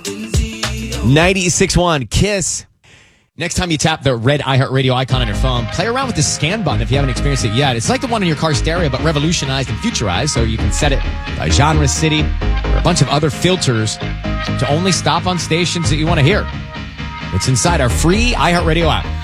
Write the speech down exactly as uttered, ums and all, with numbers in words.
ninety-six point one Kiss. Next time you tap the red iHeartRadio icon on your phone, play around with the scan button if you haven't experienced it yet. It's like the one in your car stereo, but revolutionized and futurized, so you can set it by genre, city, or a bunch of other filters to only stop on stations that you want to hear. It's inside our free iHeartRadio app.